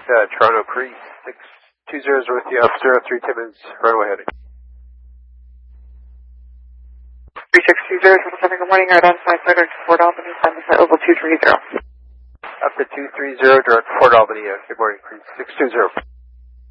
Toronto Cree, 620 is with you, 03 Timmins, runway heading. 3620, 777, good morning, right on side, direct to Fort Albany, Sunset Oval 230. Up to 230, direct to Fort Albany, good morning, Cree, 620.